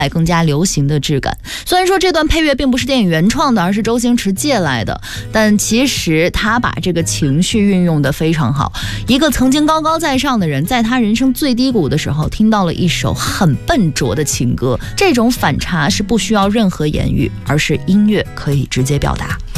更加流行的质感。虽然说这段配乐并不是电影原创的，而是周星驰借来的，但其实他把这个情绪运用得非常好。一个曾经高高在上的人，在他人生最低谷的时候，听到了一首很笨拙的情歌，这种反差是不需要任何言语，而是音乐可以直接表达。